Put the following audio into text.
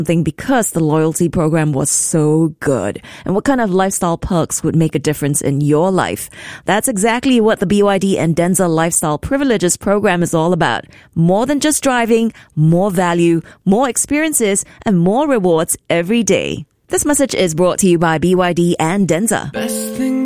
something because the loyalty program was so good. And what kind of lifestyle perks would make a difference in your life? That's exactly what the BYD and Denza Lifestyle Privileges program is all about. More than just driving, more value, more experiences, and more rewards every day. This message is brought to you by BYD and Denza.